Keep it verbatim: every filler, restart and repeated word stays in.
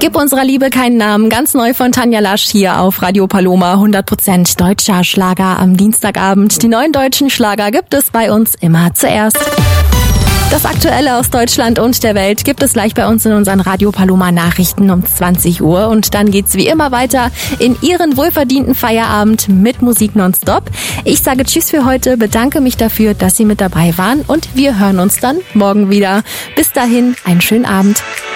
Gib unserer Liebe keinen Namen. Ganz neu von Tanja Lasch hier auf Radio Paloma. hundert Prozent deutscher Schlager am Dienstagabend. Die neuen deutschen Schlager gibt es bei uns immer zuerst. Das Aktuelle aus Deutschland und der Welt gibt es gleich bei uns in unseren Radio Paloma Nachrichten um zwanzig Uhr. Und dann geht's wie immer weiter in Ihren wohlverdienten Feierabend mit Musik nonstop. Ich sage Tschüss für heute, bedanke mich dafür, dass Sie mit dabei waren und wir hören uns dann morgen wieder. Bis dahin, einen schönen Abend.